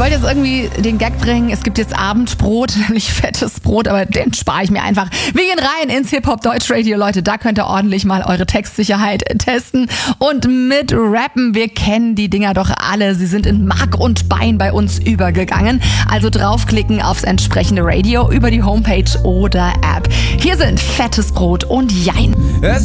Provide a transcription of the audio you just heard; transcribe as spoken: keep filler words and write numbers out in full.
wollte jetzt irgendwie den Gag bringen, es gibt jetzt Abendbrot, nämlich fettes Brot, aber den spare ich mir einfach. Wir gehen rein ins Hip-Hop Deutsch Radio, Leute, da könnt ihr ordentlich mal eure Textsicherheit testen und mit rappen. Wir kennen die Dinger doch alle, sie sind in Mark und Bein bei uns übergegangen. Also draufklicken aufs entsprechende Radio über die Homepage oder App. Hier sind fettes Brot und Jein.